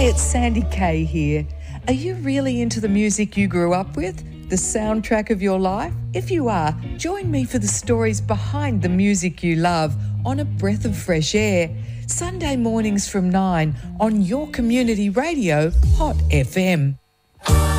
it's Sandy Kay here. Are you really into the music you grew up with? The soundtrack of your life? If you are, join me for the stories behind the music you love on A Breath of Fresh Air. Sunday mornings from 9 on your community radio, Hot FM.